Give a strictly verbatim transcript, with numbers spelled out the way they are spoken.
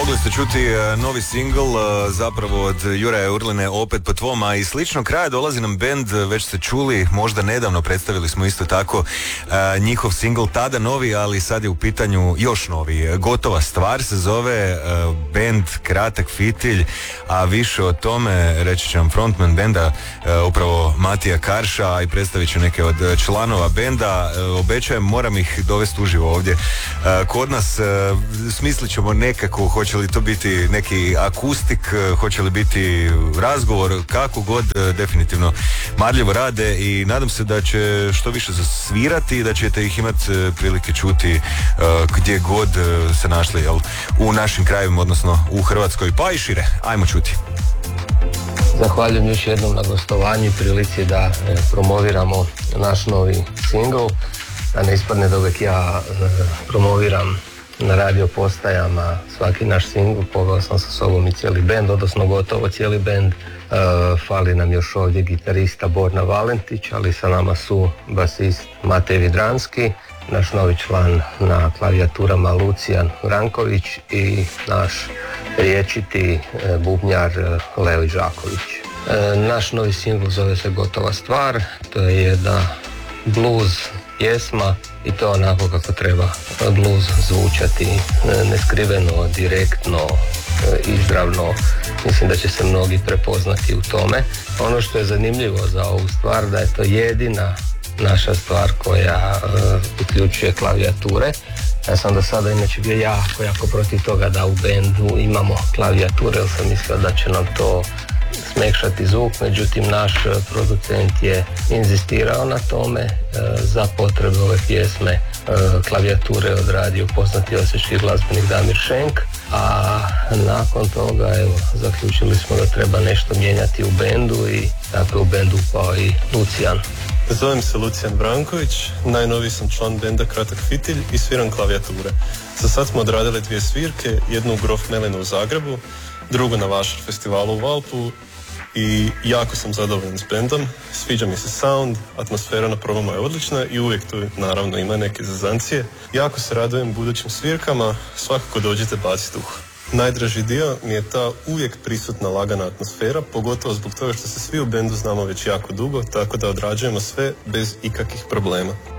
Mogli ste čuti novi singl zapravo od Juraja Urline Opet po tvom, a i slično kraja dolazi nam bend, već ste čuli, možda nedavno predstavili smo isto tako njihov singl, tada novi, ali sad je u pitanju još novi. Gotova stvar se zove, bend Kratak fitilj, a više o tome reći će nam frontman benda, upravo Matija Karša, i predstavit ću neke od članova benda. Obećajem, moram ih dovesti uživo ovdje kod nas. Smislit ćemo nekako, hoće li to biti neki akustik, hoće li biti razgovor, kako god, definitivno marljivo rade i nadam se da će što više zasvirati i da ćete ih imati prilike čuti gdje god se našli, jel, u našim krajevima, odnosno u Hrvatskoj, pa i šire. Ajmo čuti. Zahvaljujem još jednom na gostovanju i prilici da e, promoviramo naš novi singl, da ne ispadne da uvijek ja e, promoviram na radio postajama svaki naš singl. Poveo sam sa sobom i cijeli bend, odnosno gotovo cijeli bend. E, fali nam još ovdje gitarista Borna Valentić, ali sa nama su basist Matej Vidranski, naš novi član na klavijaturama Lucijan Vranković i naš riječiti e, bubnjar e, Leo Žaković. E, naš novi singl zove se Gotova stvar, to je jedna blues pjesma i to onako kako treba blues zvučati, e, neskriveno, direktno, e, izravno. Mislim da će se mnogi prepoznati u tome. Ono što je zanimljivo za ovu stvar, da je to jedina naša stvar koja uh, uključuje klavijature. Ja sam do sada inače bio jako, jako protiv toga da u bendu imamo klavijature, jer sam mislio da će nam to smekšati zvuk, međutim naš producent je inzistirao na tome. Uh, za potrebe ove pjesme uh, klavijature odradio poznati osječki glazbenik Damir Šenk, a nakon toga evo, zaključili smo da treba nešto mijenjati u bendu i tako je u bendu upao i Lucijan. Zovem se Lucijan Branković, najnoviji sam član benda Kratak fitilj i sviram klavijature. Za sad smo odradili dvije svirke, jednu u Grof Melinu u Zagrebu, drugu na Vašar festivalu u Valpu i jako sam zadovoljan s bendom. Sviđa mi se sound, atmosfera na probama je odlična i uvijek tu naravno ima neke zazancije. Jako se radujem budućim svirkama, svakako dođite baciti uho. Najdraži dio mi je ta uvijek prisutna lagana atmosfera, pogotovo zbog toga što se svi u bendu znamo već jako dugo, tako da odrađujemo sve bez ikakvih problema.